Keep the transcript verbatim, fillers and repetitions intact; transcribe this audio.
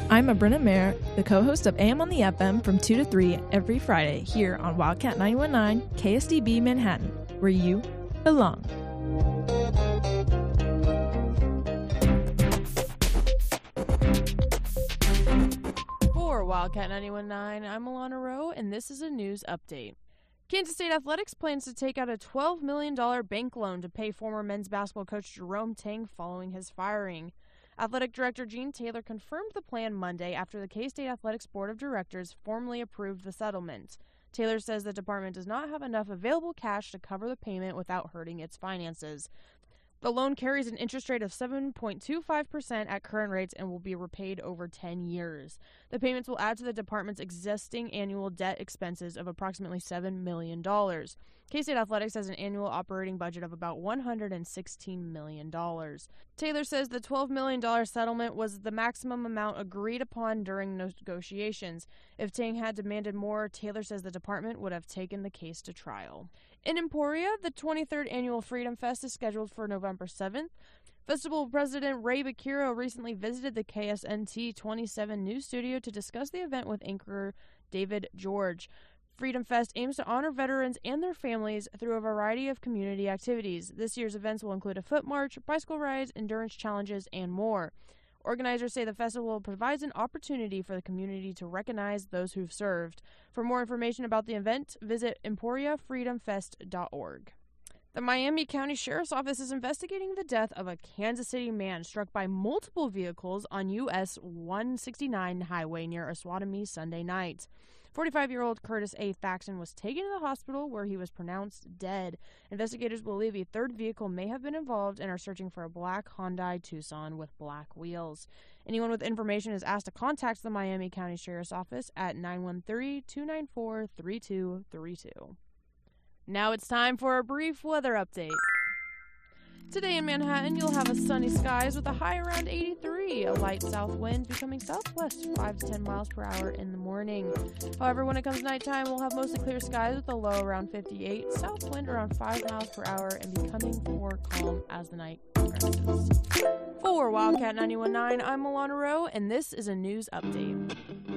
I'm Brenna Mayer, the co-host of A M on the F M from two to three every Friday here on Wildcat nine one nine K S D B Manhattan, where you belong. For Wildcat nine one nine, I'm Alana Rowe, and this is a news update. Kansas State Athletics plans to take out a twelve million dollars bank loan to pay former men's basketball coach Jerome Tang following his firing. Athletic Director Gene Taylor confirmed the plan Monday after the K-State Athletics Board of Directors formally approved the settlement. Taylor says the department does not have enough available cash to cover the payment without hurting its finances. The loan carries an interest rate of seven point two five percent at current rates and will be repaid over ten years. The payments will add to the department's existing annual debt expenses of approximately seven million dollars. K-State Athletics has an annual operating budget of about one hundred sixteen million dollars. Taylor says the twelve million dollars settlement was the maximum amount agreed upon during negotiations. If Tang had demanded more, Taylor says the department would have taken the case to trial. In Emporia, the twenty-third Annual Freedom Fest is scheduled for November seventh. Festival President Ray Bakiro recently visited the K S N T twenty-seven news studio to discuss the event with anchor David George. Freedom Fest aims to honor veterans and their families through a variety of community activities. This year's events will include a foot march, bicycle rides, endurance challenges, and more. Organizers say the festival provides an opportunity for the community to recognize those who've served. For more information about the event, visit emporia freedom fest dot org. The Miami County Sheriff's Office is investigating the death of a Kansas City man struck by multiple vehicles on U S one sixty-nine highway near Osawatomie Sunday night. forty-five-year-old Curtis A. Faxon was taken to the hospital where he was pronounced dead. Investigators believe a third vehicle may have been involved and are searching for a black Hyundai Tucson with black wheels. Anyone with information is asked to contact the Miami County Sheriff's Office at nine one three, two nine four, three two three two. Now it's time for a brief weather update. Today in Manhattan, you'll have a sunny skies with a high around eighty-three, a light south wind becoming southwest five to ten miles per hour in the morning. However, when it comes to nighttime, we'll have mostly clear skies with a low around fifty-eight, south wind around five miles per hour, and becoming more calm as the night progresses. For Wildcat nine one nine, I'm Alana Rowe, and this is a news update.